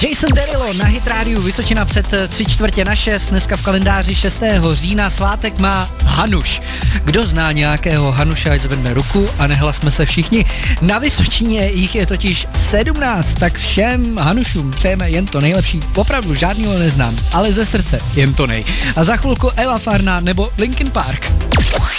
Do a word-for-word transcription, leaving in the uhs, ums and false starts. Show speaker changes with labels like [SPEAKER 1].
[SPEAKER 1] Jason Derulo na Hit Rádiu Vysočina před tři čtvrtě na šest, dneska v kalendáři šestého října, svátek má Hanuš. Kdo zná nějakého Hanuše, ať zvedne ruku a nehlasme se všichni. Na Vysočině jich je totiž sedmnáct, tak všem Hanušům přejeme jen to nejlepší. Opravdu žádnýho neznám, ale ze srdce jen to nej. A za chvilku Ella Farna nebo Linkin Park.